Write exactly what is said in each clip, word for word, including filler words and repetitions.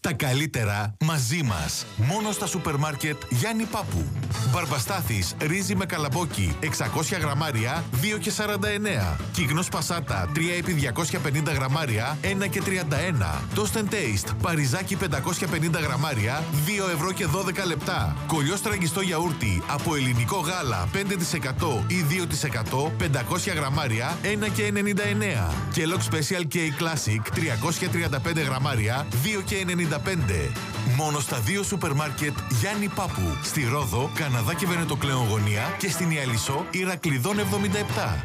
Τα καλύτερα μαζί μας. Μόνο στα σούπερ μάρκετ Γιάννη Πάπου. Μπαρμπαστάθης ρύζι με καλαμπόκι εξακόσια γραμμάρια δύο και σαράντα εννέα. Κιγνός πασάτα τρία επί διακόσια πενήντα γραμμάρια ένα και τριάντα ένα. Toast and Taste παριζάκι πεντακόσια πενήντα γραμμάρια δύο ευρώ και δώδεκα λεπτά. Κολλιός τραγιστό γιαούρτι από ελληνικό γάλα πέντε τοις εκατό ή δύο τοις εκατό πεντακόσια γραμμάρια ένα και ενενήντα εννέα. Kellogg Special K Classic τριακόσια τριάντα πέντε γραμμάρια δύο και ενενήντα πέντε. Μόνο στα δύο σούπερ μάρκετ Γιάννη Πάπου. Στη Ρόδο, Καναδά και Βενετοκλέον γωνία και στην Ιαλισσό Ηρακλειδών εβδομήντα επτά.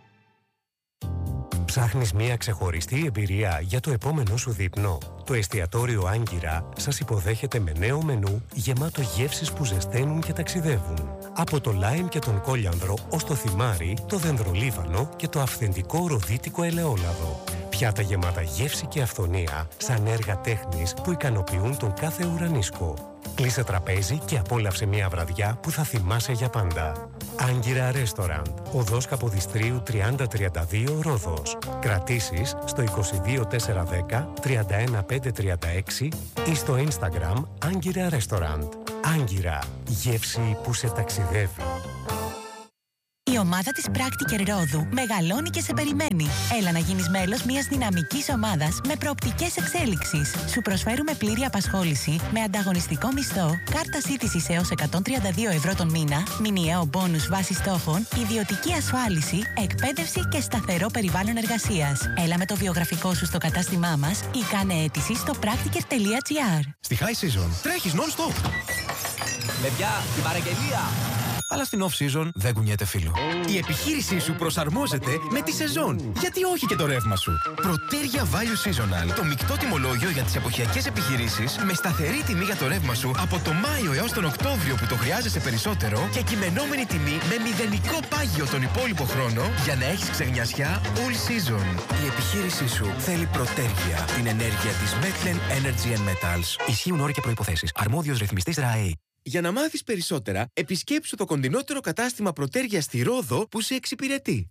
Ψάχνεις μια ξεχωριστή εμπειρία για το επόμενό σου δείπνο? Το εστιατόριο Άγκυρα σας υποδέχεται με νέο μενού γεμάτο γεύσεις που ζεσταίνουν και ταξιδεύουν. Από το λάιμ και τον κόλιανδρο ως το θυμάρι, το δενδρολίβανο και το αυθεντικό ροδίτικο ελαιόλαδο. Πιάτα γεμάτα γεύση και αυθονία, σαν έργα τέχνης που ικανοποιούν τον κάθε ουρανίσκο. Κλείσε τραπέζι και απόλαυσε μια βραδιά που θα θυμάσαι για πάντα. Άγκυρα Restaurant, οδός Καποδιστρίου τριάντα τριάντα δύο Ρόδος. Κρατήσεις στο είκοσι δύο τετρακόσια δέκα τριάντα ένα πεντακόσια τριάντα έξι ή στο Instagram Άγκυρα Restaurant. Άγκυρα, γεύση που σε ταξιδεύει. Η ομάδα της Practiker Ρόδου μεγαλώνει και σε περιμένει. Έλα να γίνεις μέλος μιας δυναμικής ομάδας με προοπτικές εξέλιξης. Σου προσφέρουμε πλήρη απασχόληση με ανταγωνιστικό μισθό, κάρτα σύντησης έως εκατόν τριάντα δύο ευρώ τον μήνα, μηνιαίο μπόνους βάση στόχων, ιδιωτική ασφάλιση, εκπαίδευση και σταθερό περιβάλλον εργασίας. Έλα με το βιογραφικό σου στο κατάστημά μας ή κάνε αίτηση στο practiker τελεία gr. Στη High Season τρέχεις non-stop. Παιδιά, την παραγγελία! Αλλά στην off-season δεν κουνιέται φίλο. Η επιχείρησή σου προσαρμόζεται με τη σεζόν. Γιατί όχι και το ρεύμα σου. Προτέρια Value Seasonal. Το μεικτό τιμολόγιο για τις εποχιακές επιχειρήσεις με σταθερή τιμή για το ρεύμα σου από το Μάιο έως τον Οκτώβριο που το χρειάζεσαι περισσότερο και κειμενόμενη τιμή με μηδενικό πάγιο τον υπόλοιπο χρόνο για να έχεις ξεγνιασιά all season. Η επιχείρησή σου θέλει Προτέρια. Την ενέργεια της Metlen Energy and Metals. Ισχύουν όροι και προϋποθέσεις. Αρμόδιος ρυθμιστής ΡΑΕ. Για να μάθεις περισσότερα, επισκέψου το κοντινότερο κατάστημα Προτέρια στη Ρόδο που σε εξυπηρετεί.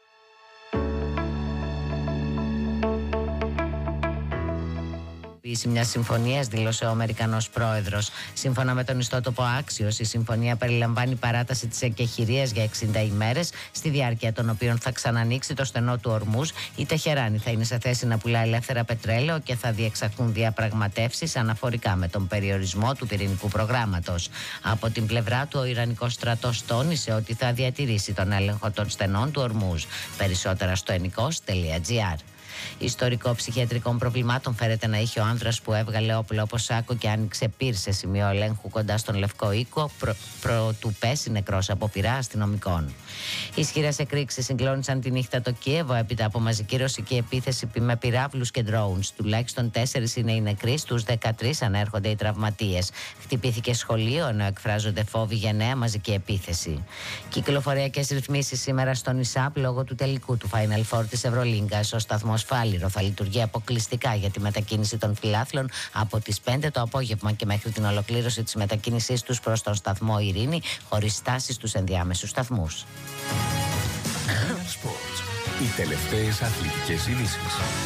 Μια συμφωνία, δήλωσε ο Αμερικανός πρόεδρος. Σύμφωνα με τον ιστότοπο Axios, η συμφωνία περιλαμβάνει παράταση της εκεχηρίας για εξήντα ημέρες, στη διάρκεια των οποίων θα ξανανοίξει το στενό του Ορμούζ. Η Τεχεράνη θα είναι σε θέση να πουλά ελεύθερα πετρέλαιο και θα διεξαχθούν διαπραγματεύσεις αναφορικά με τον περιορισμό του πυρηνικού προγράμματος. Από την πλευρά του, ο Ιρανικός στρατός τόνισε ότι θα διατηρήσει τον έλεγχο των στενών του Ορμούζ. Περισσότερα στο ενικός τελεία gr. Ιστορικό ψυχιατρικών προβλημάτων φέρεται να είχε ο άνδρας που έβγαλε όπλο από σάκο και άνοιξε πυρ σε σημείο ελέγχου κοντά στον Λευκό Οίκο, προ, προτού πέσει νεκρός από πυρά αστυνομικών. Ισχυρές εκρήξεις συγκλώνησαν τη νύχτα το Κίεβο έπειτα από μαζική ρωσική επίθεση με πυράβλους και drones. Τουλάχιστον τέσσερις είναι οι νεκροί, στους δεκατρείς ανέρχονται οι τραυματίες. Χτυπήθηκε σχολείο ενώ εκφράζονται φόβοι για νέα μαζική επίθεση. Κυκλοφοριακές ρυθμίσεις σήμερα στον ΙΣΑΠ λόγω του τελικού του Final Four της Ευρωλίγκας. Ο σταθμός Φάληρο θα λειτουργεί αποκλειστικά για τη μετακίνηση των φιλάθλων από τις πέντε το απόγευμα και μέχρι την ολοκλήρωση της μετακίνησής τους προς τον σταθμό Ειρήνη, χωρίς στάσεις στους ενδιάμεσους σταθμούς. Οι τελευταίες αθλητικές ειδήσεις.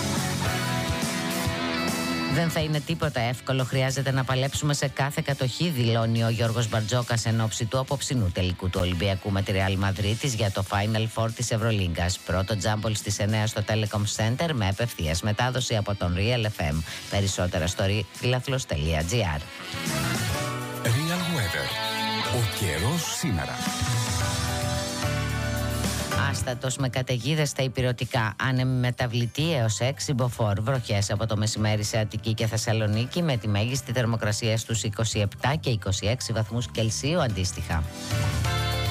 Δεν θα είναι τίποτα εύκολο, χρειάζεται να παλέψουμε σε κάθε κατοχή, δηλώνει ο Γιώργος Μπαρτζόκας εν ώψη του απόψινού τελικού του Ολυμπιακού με τη Ρεάλ Μαδρίτης για το Final Four της Ευρωλίγκας. Πρώτο τζάμπολ στις εννέα στο Telecom Center με απευθείας μετάδοση από τον Real εφ εμ. Περισσότερα στο φίλαθλος τελεία gr. Real Weather. Ο καιρός σήμερα. Άστατος με καταιγίδες στα ηπειρωτικά, άνεμη μεταβλητή έως έξι μποφόρ, βροχές από το μεσημέρι σε Αττική και Θεσσαλονίκη με τη μέγιστη θερμοκρασία στους είκοσι επτά και είκοσι έξι βαθμούς Κελσίου αντίστοιχα.